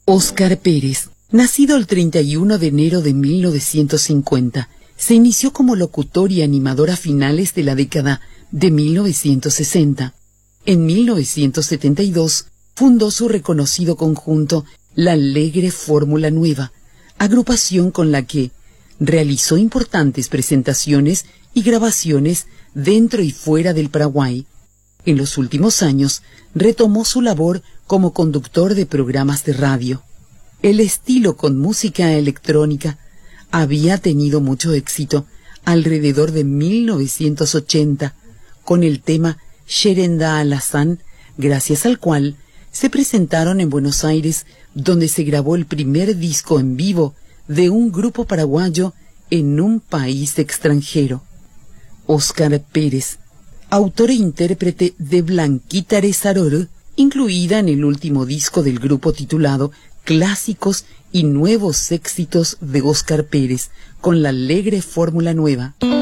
Óscar Pérez, nacido el 31 de enero de 1950, se inició como locutor y animador a finales de la década de 1960. En 1972 fundó su reconocido conjunto La Alegre Fórmula Nueva, agrupación con la que realizó importantes presentaciones y grabaciones dentro y fuera del Paraguay. En los últimos años retomó su labor como conductor de programas de radio. El estilo con música electrónica había tenido mucho éxito alrededor de 1980 con el tema Sherenda Alazán, gracias al cual se presentaron en Buenos Aires, donde se grabó el primer disco en vivo de un grupo paraguayo en un país extranjero. Óscar Pérez, autor e intérprete de Blanquita Rezaror, incluida en el último disco del grupo titulado Clásicos y Nuevos Éxitos de Óscar Pérez, con La Alegre Fórmula Nueva.